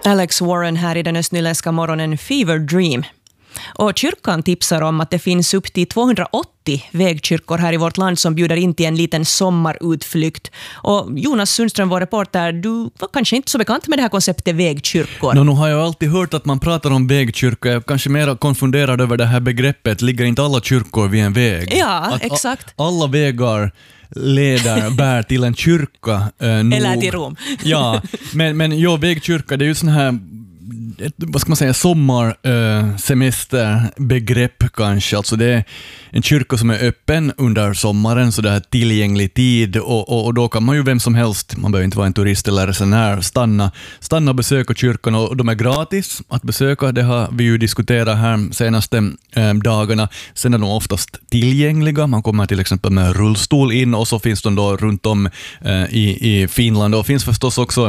Alex Warren här i den östnyländska morgonen Fever Dream. Och kyrkan tipsar om att det finns upp till 280 vägkyrkor här i vårt land som bjuder in till en liten sommarutflykt. Och Jonas Sundström, vår reporter, du var kanske inte så bekant med det här konceptet vägkyrkor. Nu har jag alltid hört att man pratar om vägkyrkor. Jag är kanske mer konfunderad över det här begreppet. Ligger inte alla kyrkor vid en väg? Ja, exakt. Alla vägar bär till en kyrka. Eller till Rom. Ja, men vägkyrka, det är ju sån här, vad ska man säga, sommarsemesterbegrepp kanske. Alltså det är en kyrka som är öppen under sommaren, så det är tillgänglig tid och då kan man ju vem som helst, man behöver inte vara en turist eller resenär, stanna och besöka kyrkan, och de är gratis att besöka. Det har vi ju diskuterat här senaste dagarna. Sen är de oftast tillgängliga. Man kommer till exempel med rullstol in, och så finns de då runt om i Finland, och finns förstås också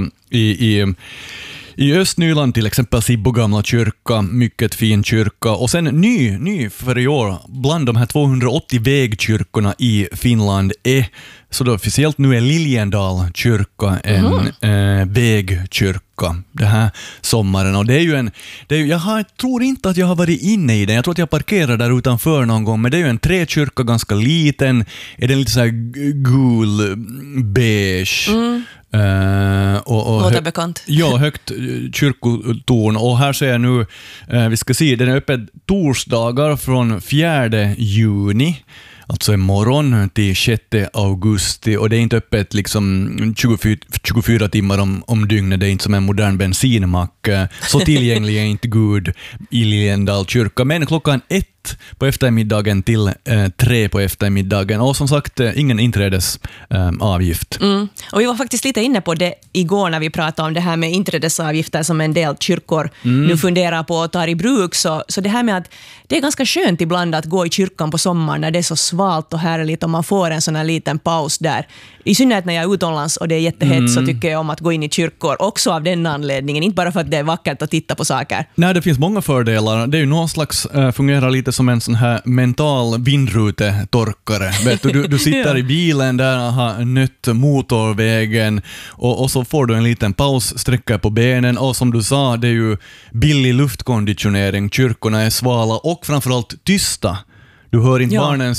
i Östnyland, till exempel Sibbo gamla kyrka, mycket fin kyrka. Och sen ny för i år, bland de här 280 vägkyrkorna i Finland så då officiellt nu är Liljendal kyrka en vägkyrka det här sommaren. Och det är ju tror inte att jag har varit inne i den. Jag tror att jag parkerade där utanför någon gång, men det är ju en träkyrka, ganska liten. Är den lite så här gul, beige. Låter bekant. Ja, högt kyrkotorn. Och här ser jag nu, vi ska se, den är öppet torsdagar från 4 juni, alltså imorgon, till 6 augusti. Och det är inte öppet liksom 24 timmar om dygnet. Det är inte som en modern bensinmack. Så tillgänglig är inte Gud i Liljendal kyrka. Men klockan 1 på eftermiddagen till 3 på eftermiddagen. Och som sagt, ingen inträdesavgift. Och vi var faktiskt lite inne på det igår när vi pratade om det här med inträdesavgifter som en del kyrkor nu funderar på och tar i bruk. Så det här med att det är ganska skönt ibland att gå i kyrkan på sommaren när det är så svalt och härligt, och man får en sån här liten paus där. I synnerhet när jag är utomlands och det är jättehett, så tycker jag om att gå in i kyrkor också av den anledningen. Inte bara för att det är vackert att titta på saker. Nej, det finns många fördelar. Det är ju någon slags, fungerar lite som en sån här mental vindrutetorkare. Vet du sitter i bilen där och har nött motorvägen, och så får du en liten paus, sträcker på benen, och som du sa, det är ju billig luftkonditionering. Kyrkorna är svala och framförallt tysta. Du hör inte barnens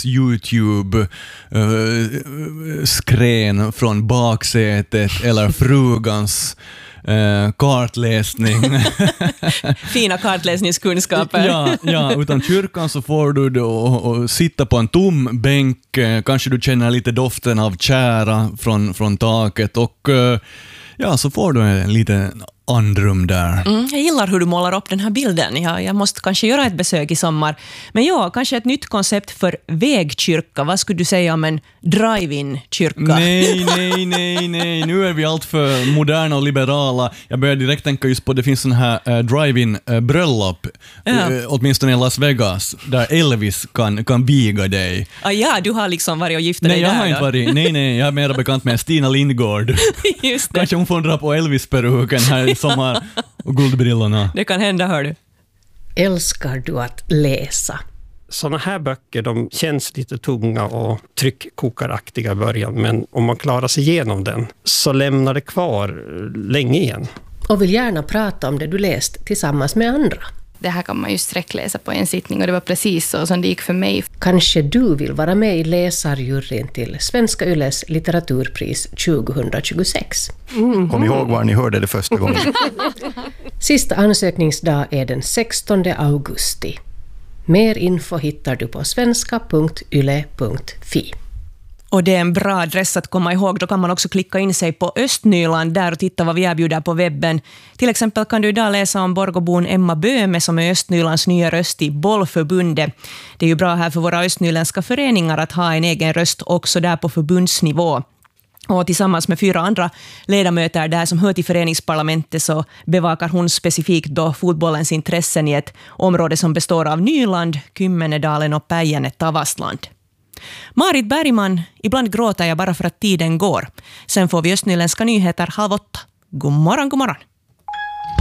YouTube-skrän från baksätet eller frugans kartläsning. Fina kartläsningskunskaper. Ja, utan kyrkan så får du då sitta på en tom bänk. Kanske du känner lite doften av tjära från taket, och så får du en liten andrum där. Jag gillar hur du målar upp den här bilden. Jag måste kanske göra ett besök i sommar. Men kanske ett nytt koncept för vägkyrka. Vad skulle du säga om en drive-in-kyrka? Nej. Nu är vi allt för moderna och liberala. Jag börjar direkt tänka just på, det finns sån här drive-in-bröllop. Åtminstone i Las Vegas, där Elvis kan viga dig. Du har liksom varit och gift dig där. Nej, jag har inte varit. Nej, jag är mer bekant med Stina Lindgård. Just det. Kanske hon får dra på Elvis-peruken här i sommar och guldbrillorna. Det kan hända, hör du. Älskar du att läsa? Såna här böcker, de känns lite tunga och tryckkokaraktiga i början, men om man klarar sig igenom den så lämnar det kvar länge igen. Och vill gärna prata om det du läst tillsammans med andra. Det här kan man ju sträckläsa på en sittning, och det var precis så som det gick för mig. Kanske du vill vara med i läsarjuryn till Svenska Yles litteraturpris 2026. Kom ihåg var ni hörde det första gången. Sista ansökningsdag är den 16 augusti. Mer info hittar du på svenska.yle.fi. Och det är en bra adress att komma ihåg. Då kan man också klicka in sig på Östnyland där och titta vad vi erbjuder på webben. Till exempel kan du idag läsa om Borgåbon Emma Böme som är Östnylands nya röst i bollförbundet. Det är ju bra här för våra östnyländska föreningar att ha en egen röst också där på förbundsnivå. Och tillsammans med 4 andra ledamöter där som hör till föreningsparlamentet så bevakar hon specifikt då fotbollens intressen i ett område som består av Nyland, Kymmenedalen och Päijänne-Tavastland. Marit Bergman, ibland gråter jag bara för att tiden går. Sen får vi östnyländska nyheter 7:30. God morgon.